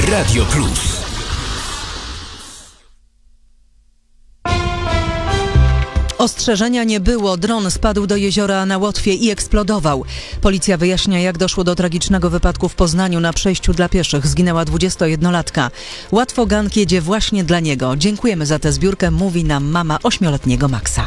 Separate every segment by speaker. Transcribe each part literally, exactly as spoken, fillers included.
Speaker 1: Radio Plus.
Speaker 2: Ostrzeżenia nie było. Dron spadł do jeziora na Łotwie i eksplodował. Policja wyjaśnia, jak doszło do tragicznego wypadku w Poznaniu na przejściu dla pieszych. Zginęła dwudziestojednolatka. Łatwo gang jedzie właśnie dla niego. Dziękujemy za tę zbiórkę, mówi nam mama ośmioletniego Maxa.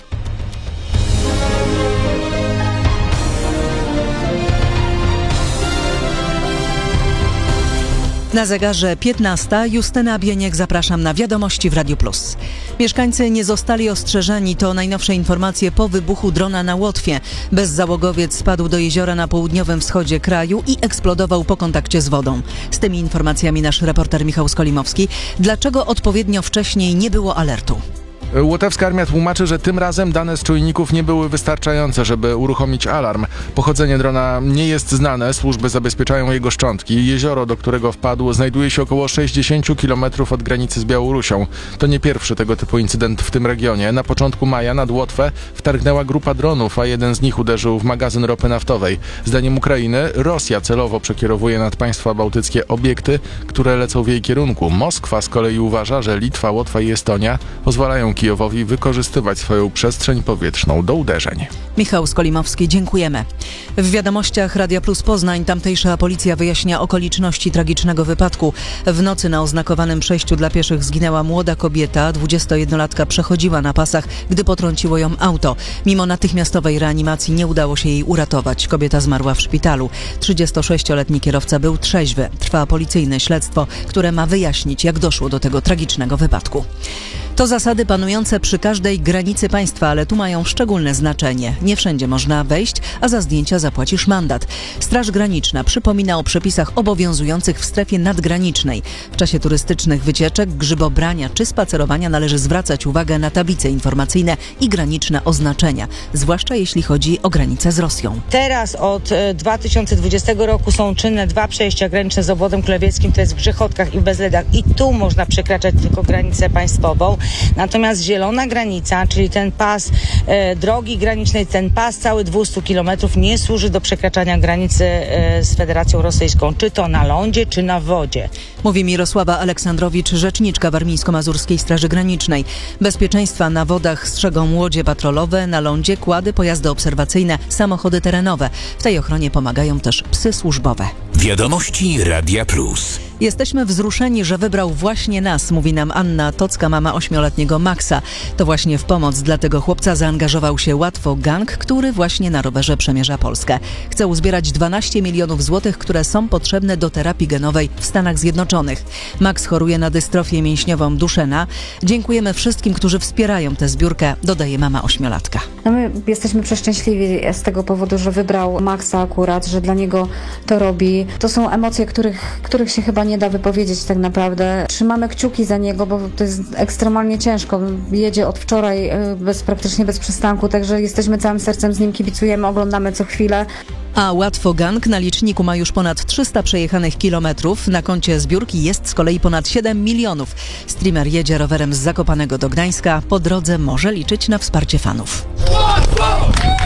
Speaker 2: Na zegarze piętnasta. Justyna Bieniek, zapraszam na wiadomości w Radiu Plus. Mieszkańcy nie zostali ostrzeżeni. To najnowsze informacje po wybuchu drona na Łotwie. Bezzałogowiec spadł do jeziora na południowym wschodzie kraju i eksplodował po kontakcie z wodą. Z tymi informacjami nasz reporter Michał Skolimowski. Dlaczego odpowiednio wcześniej nie było alertu?
Speaker 3: Łotewska armia tłumaczy, że tym razem dane z czujników nie były wystarczające, żeby uruchomić alarm. Pochodzenie drona nie jest znane, służby zabezpieczają jego szczątki. Jezioro, do którego wpadł, znajduje się około sześćdziesiąt kilometrów od granicy z Białorusią. To nie pierwszy tego typu incydent w tym regionie. Na początku maja nad Łotwę wtargnęła grupa dronów, a jeden z nich uderzył w magazyn ropy naftowej. Zdaniem Ukrainy Rosja celowo przekierowuje nad państwa bałtyckie obiekty, które lecą w jej kierunku. Moskwa z kolei uważa, że Litwa, Łotwa i Estonia pozwalają Kijowowi wykorzystywać swoją przestrzeń powietrzną do uderzeń.
Speaker 2: Michał Skolimowski, dziękujemy. W wiadomościach Radia Plus Poznań tamtejsza policja wyjaśnia okoliczności tragicznego wypadku. W nocy na oznakowanym przejściu dla pieszych zginęła młoda kobieta. dwudziestojednolatka przechodziła na pasach, gdy potrąciło ją auto. Mimo natychmiastowej reanimacji nie udało się jej uratować. Kobieta zmarła w szpitalu. trzydziestosześcioletni kierowca był trzeźwy. Trwa policyjne śledztwo, które ma wyjaśnić, jak doszło do tego tragicznego wypadku. To zasady panujące przy każdej granicy państwa, ale tu mają szczególne znaczenie. Nie wszędzie można wejść, a za zdjęcia zapłacisz mandat. Straż Graniczna przypomina o przepisach obowiązujących w strefie nadgranicznej. W czasie turystycznych wycieczek, grzybobrania czy spacerowania należy zwracać uwagę na tablice informacyjne i graniczne oznaczenia, zwłaszcza jeśli chodzi o granicę z Rosją.
Speaker 4: Teraz od dwa tysiące dwudziestego roku są czynne dwa przejścia graniczne z obwodem królewskim, to jest w Grzechotkach i w Bezledach, i tu można przekraczać tylko granicę państwową. Natomiast zielona granica, czyli ten pas e, drogi granicznej, ten pas cały dwieście kilometrów nie służy do przekraczania granicy e, z Federacją Rosyjską, czy to na lądzie, czy na wodzie.
Speaker 2: Mówi Mirosława Aleksandrowicz, rzeczniczka Warmińsko-Mazurskiej Straży Granicznej. Bezpieczeństwa na wodach strzegą łodzie patrolowe, na lądzie kłady, pojazdy obserwacyjne, samochody terenowe. W tej ochronie pomagają też psy służbowe.
Speaker 1: Wiadomości Radia Plus.
Speaker 2: Jesteśmy wzruszeni, że wybrał właśnie nas, mówi nam Anna Tocka, mama ośmioletniego Maxa. To właśnie w pomoc dla tego chłopca zaangażował się Łatwo Gang, który właśnie na rowerze przemierza Polskę. Chce uzbierać dwanaście milionów złotych, które są potrzebne do terapii genowej w Stanach Zjednoczonych. Max choruje na dystrofię mięśniową Duchenne. Dziękujemy wszystkim, którzy wspierają tę zbiórkę, dodaje mama ośmiolatka.
Speaker 5: No my jesteśmy przeszczęśliwi z tego powodu, że wybrał Maxa akurat, że dla niego to robi. To są emocje, których, których się chyba nie da wypowiedzieć tak naprawdę. Trzymamy kciuki za niego, bo to jest ekstremalnie ciężko. Jedzie od wczoraj bez, praktycznie bez przystanku, także jesteśmy całym sercem z nim, kibicujemy, oglądamy co chwilę.
Speaker 2: A Łatwo Gang na liczniku ma już ponad trzysta przejechanych kilometrów. Na koncie zbiórki jest z kolei ponad siedem milionów. Streamer jedzie rowerem z Zakopanego do Gdańska. Po drodze może liczyć na wsparcie fanów.
Speaker 6: Łatwo!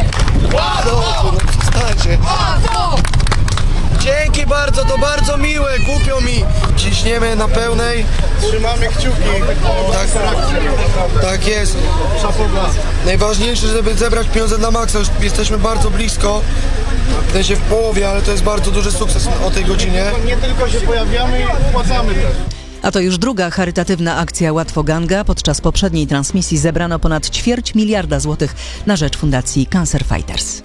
Speaker 6: Łatwo! Łatwo! Dzięki bardzo, to bardzo miłe, głupio mi. Ciśniemy na pełnej. Trzymamy kciuki. Tak, tak jest. Najważniejsze, żeby zebrać pieniądze dla Maxa. Już jesteśmy bardzo blisko. W sensie w połowie, ale to jest bardzo duży sukces o tej godzinie.
Speaker 7: Nie tylko się pojawiamy, płacamy też.
Speaker 2: A to już druga charytatywna akcja Łatwo Ganga. Podczas poprzedniej transmisji zebrano ponad ćwierć miliarda złotych na rzecz Fundacji Cancer Fighters.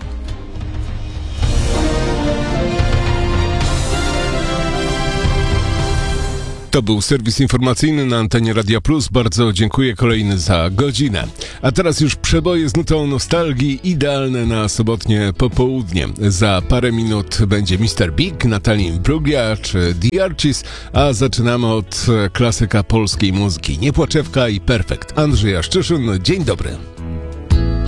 Speaker 8: To był serwis informacyjny na antenie Radia Plus. Bardzo dziękuję, kolejny za godzinę. A teraz już przeboje z nutą nostalgii, idealne na sobotnie popołudnie. Za parę minut będzie mister Big, Natalie Imbruglia czy The Archies, a zaczynamy od klasyka polskiej muzyki. Niepłaczewka i Perfekt. Andrzej Jaszczyszyn, dzień dobry.